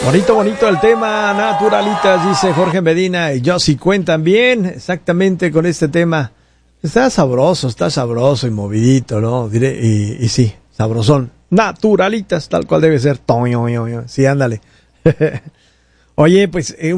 Bonito, bonito el tema, Naturalitas, dice Jorge Medina, y yo sí cuentan bien, exactamente con este tema. Está sabroso y movidito, ¿no? Diré, y sí, sabrosón. Naturalitas, tal cual debe ser. Sí, ándale. Oye, pues